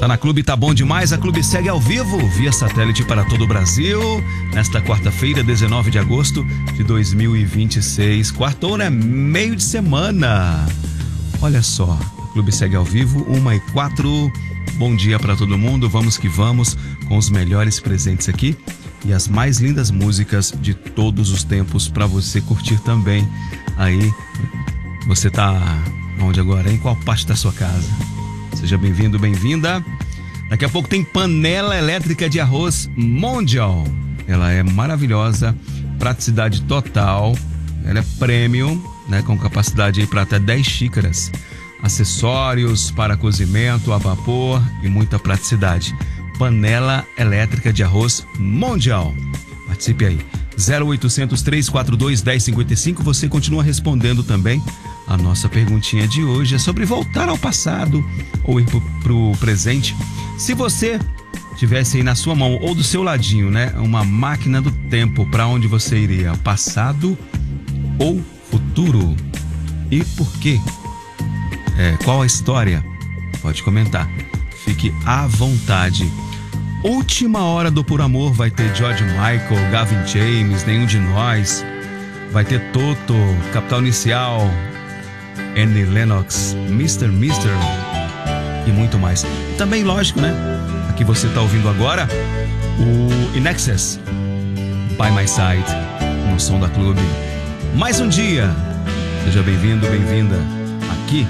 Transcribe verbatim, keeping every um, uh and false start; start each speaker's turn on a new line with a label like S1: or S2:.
S1: Tá na Clube, tá bom demais. A Clube segue ao vivo, via satélite para todo o Brasil, nesta quarta-feira, dezenove de agosto de dois mil e vinte e seis. Quartou, né? Meio de semana. Olha só, a Clube segue ao vivo, uma e quatro. Bom dia para todo mundo, vamos que vamos, com os melhores presentes aqui e as mais lindas músicas de todos os tempos para você curtir também. Aí, você tá onde agora? Em qual parte da sua casa? Seja bem-vindo, bem-vinda. Daqui a pouco tem panela elétrica de arroz Mondial. Ela é maravilhosa, praticidade total. Ela é premium, né, com capacidade para até dez xícaras. Acessórios para cozimento a vapor e muita praticidade. Panela elétrica de arroz Mondial. Participe aí. zero oitocentos, três quatro dois, um zero cinco cinco. Você continua respondendo também. A nossa perguntinha de hoje é sobre voltar ao passado ou ir pro, pro presente. Se você tivesse aí na sua mão ou do seu ladinho, né, uma máquina do tempo, para onde você iria? Passado ou futuro? E por quê? É, qual a história? Pode comentar. Fique à vontade. Última hora do Por Amor vai ter George Michael, Gavin James, Nenhum de Nós. Vai ter Toto, Capital Inicial, Annie Lennox, mister mister e muito mais. Também, lógico, né? Aqui você está ouvindo agora o In Excess, By My Side, no som da Clube. Mais um dia. Seja bem-vindo, bem-vinda.